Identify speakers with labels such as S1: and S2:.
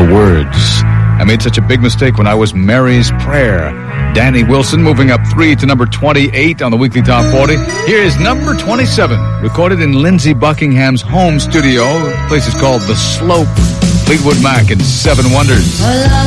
S1: words. I made such a big mistake when I was Mary's Prayer. Danny Wilson moving up 3 to number 28 on the Weekly Top 40. Here's number 27, recorded in Lindsey Buckingham's home studio. The place is called The Slope. Fleetwood Mac and Seven Wonders.